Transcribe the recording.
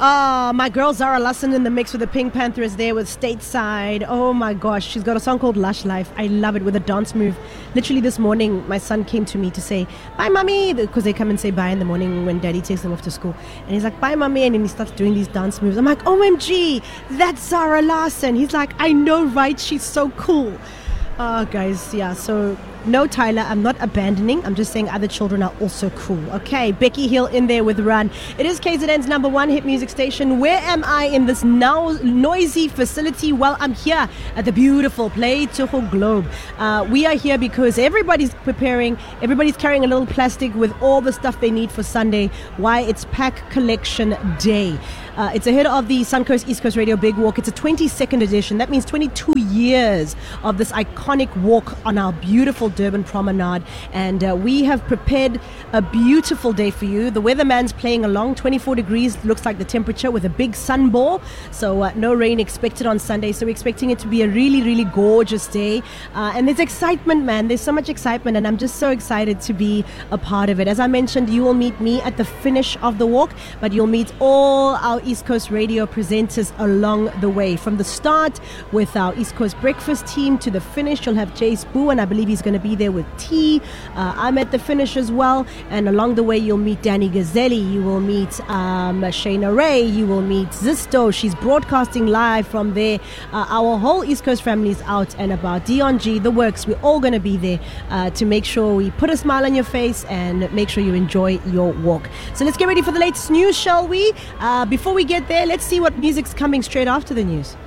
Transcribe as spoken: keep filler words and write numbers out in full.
Uh, my girl Zara Larsson in the mix with the Pink Panthers there with Stateside. Oh my gosh, she's got a song called Lush Life. I love it, with a dance move. Literally this morning, my son came to me to say, bye mommy, because they come and say bye in the morning when daddy takes them off to school. And he's like, bye mommy, and then he starts doing these dance moves. I'm like, O M G, that's Zara Larsson. He's like, I know, right? She's so cool. Oh, guys, yeah, so no, Tyler, I'm not abandoning. I'm just saying other children are also cool. Okay, Becky Hill in there with Run. It is K Z N's number one hit music station. Where am I in this now noisy facility? Well, I'm here at the beautiful Play Toho Globe. Uh, we are here because everybody's preparing, everybody's carrying a little plastic with all the stuff they need for Sunday. Why? It's Pack Collection Day. Uh, it's ahead of the Suncoast East Coast Radio Big Walk. It's a twenty-second edition. That means twenty-two years of this iconic walk on our beautiful Durban Promenade. And uh, we have prepared a beautiful day for you. The weatherman's playing along. twenty-four degrees looks like the temperature, with a big sun ball. So uh, no rain expected on Sunday. So we're expecting it to be a really, really gorgeous day. Uh, and there's excitement, man. There's so much excitement. And I'm just so excited to be a part of it. As I mentioned, you will meet me at the finish of the walk, but you'll meet all our East Coast Radio presenters along the way. From the start with our East Coast breakfast team to the finish, you'll have Jace Boo, and I believe he's going to be there with tea. Uh, I'm at the finish as well. And along the way, you'll meet Danny Gazzelli. You will meet um, Shayna Ray. You will meet Zisto. She's broadcasting live from there. Uh, our whole East Coast family is out and about. Dion G, the works. We're all going to be there uh, to make sure we put a smile on your face and make sure you enjoy your walk. So let's get ready for the latest news, shall we? Uh, before we get there, let's see what music's coming straight after the news.